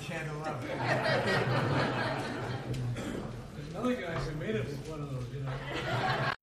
Channel 11. There's another guy who made it with one of those, you know.